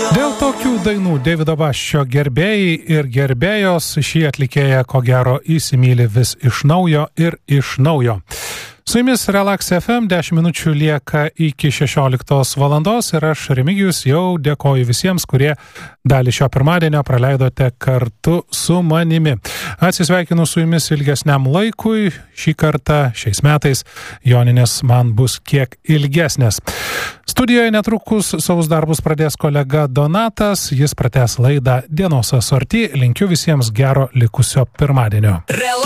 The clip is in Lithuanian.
Dėl tokių dainų Davido Basčio gerbėjai ir gerbėjos šį atlikėją ko gero įsimyli vis iš naujo ir iš naujo. Su jumis Relax FM, 10 minučių lieka iki 16 valandos ir aš, Remigijus, jau dėkoju visiems, kurie dalį šio pirmadienio praleidote kartu su manimi. Atsisveikinu su jumis ilgesniam laikui, šį kartą, šiais metais, joninės man bus kiek ilgesnės. Studijoje netrukus savus darbus pradės kolega Donatas, jis pratęs laidą Dienos asorti, linkiu visiems gero likusio pirmadienio.